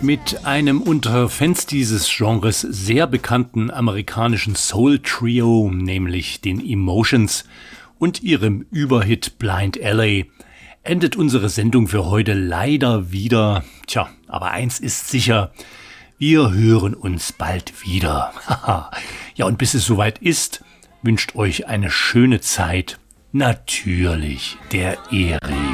Mit einem unter Fans dieses Genres sehr bekannten amerikanischen Soul-Trio, nämlich den Emotions und ihrem Überhit Blind Alley, endet unsere Sendung für heute leider wieder. Tja, aber eins ist sicher, wir hören uns bald wieder. Ja, und bis es soweit ist, wünscht euch eine schöne Zeit. Natürlich der Erik.